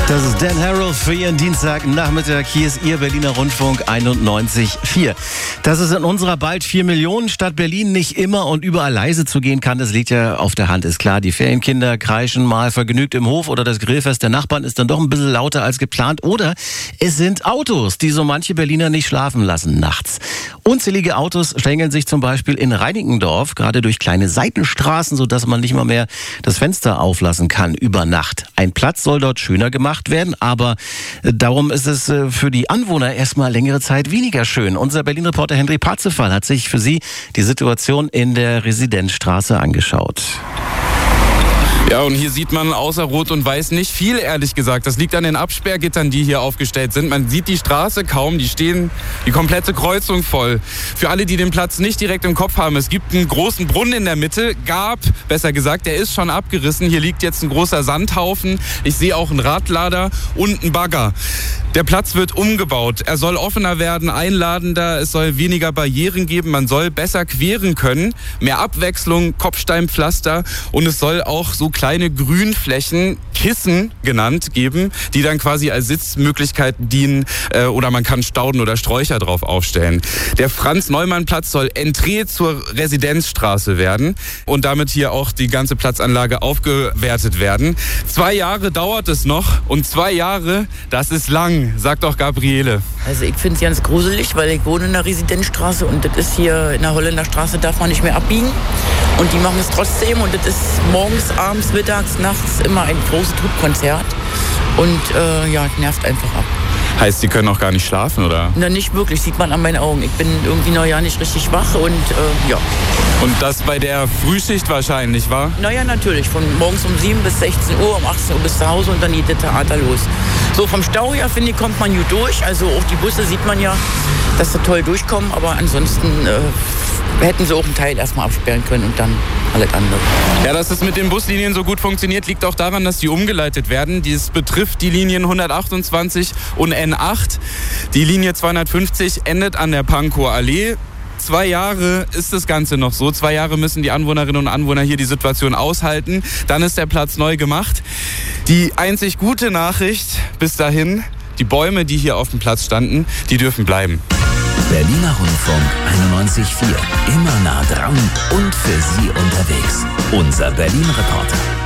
Das ist Dan Harrell für Ihren Dienstagnachmittag. Hier ist Ihr Berliner Rundfunk 91.4. Dass es in unserer bald 4 Millionen Stadt Berlin nicht immer und überall leise zugehen kann, das liegt ja auf der Hand, ist klar. Die Ferienkinder kreischen mal vergnügt im Hof oder das Grillfest der Nachbarn ist dann doch ein bisschen lauter als geplant. Oder es sind Autos, die so manche Berliner nicht schlafen lassen nachts. Unzählige Autos schlängeln sich zum Beispiel in Reinickendorf gerade durch kleine Seitenstraßen, sodass man nicht mal mehr das Fenster auflassen kann über Nacht. Ein Platz soll dort schöner gemacht werden, aber darum ist es für die Anwohner erstmal längere Zeit weniger schön. Unser Berlin-Reporter Henry Parzefall hat sich für Sie die Situation in der Residenzstraße angeschaut. Ja, und hier sieht man außer Rot und Weiß nicht viel, ehrlich gesagt. Das liegt an den Absperrgittern, die hier aufgestellt sind. Man sieht die Straße kaum, die stehen die komplette Kreuzung voll. Für alle, die den Platz nicht direkt im Kopf haben, es gibt einen großen Brunnen in der Mitte, besser gesagt, der ist schon abgerissen. Hier liegt jetzt ein großer Sandhaufen. Ich sehe auch einen Radlader und einen Bagger. Der Platz wird umgebaut. Er soll offener werden, einladender. Es soll weniger Barrieren geben. Man soll besser queren können. Mehr Abwechslung, Kopfsteinpflaster. Und es soll auch so kleine Grünflächen, Kissen genannt, geben, die dann quasi als Sitzmöglichkeiten dienen. Oder man kann Stauden oder Sträucher drauf aufstellen. Der Franz-Neumann-Platz soll Entree zur Residenzstraße werden. Und damit hier auch die ganze Platzanlage aufgewertet werden. 2 Jahre dauert es noch. Und 2 Jahre, das ist lang. Sagt doch Gabriele. Also ich finde es ganz gruselig, weil ich wohne in der Residenzstraße und das ist hier in der Holländerstraße, darf man nicht mehr abbiegen. Und die machen es trotzdem und das ist morgens, abends, mittags, nachts immer ein großes Trubkonzert. Und nervt einfach ab. Heißt, Sie können auch gar nicht schlafen, oder? Na, nicht wirklich, sieht man an meinen Augen. Ich bin irgendwie ja nicht richtig wach und ja. Und das bei der Frühschicht wahrscheinlich, wa? Naja, natürlich. Von morgens um 7 bis 16 Uhr, um 18 Uhr bis zu Hause und dann geht das Theater los. So, vom Stau her, finde ich, kommt man gut durch. Also auch die Busse sieht man ja, dass sie toll durchkommen. Aber ansonsten hätten sie auch einen Teil erstmal absperren können und dann alles andere. Ja, dass es mit den Buslinien so gut funktioniert, liegt auch daran, dass die umgeleitet werden. Dies betrifft die Linien 128 und N8. Die Linie 250 endet an der Pankower Allee. 2 Jahre ist das Ganze noch so. 2 Jahre müssen die Anwohnerinnen und Anwohner hier die Situation aushalten. Dann ist der Platz neu gemacht. Die einzig gute Nachricht bis dahin, die Bäume, die hier auf dem Platz standen, die dürfen bleiben. Berliner Rundfunk 91.4. Immer nah dran und für Sie unterwegs. Unser Berlin-Reporter.